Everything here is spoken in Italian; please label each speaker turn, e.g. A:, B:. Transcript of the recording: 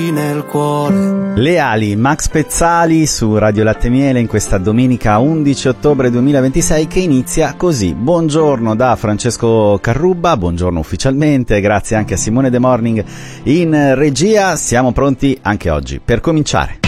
A: qui nel cuore.
B: Le ali, Max Pezzali su Radio Latte Miele in questa domenica 11 ottobre 2026 che inizia così. Buongiorno da Francesco Carrubba, buongiorno ufficialmente, grazie anche a Simone De Morning in regia. Siamo pronti anche oggi per cominciare.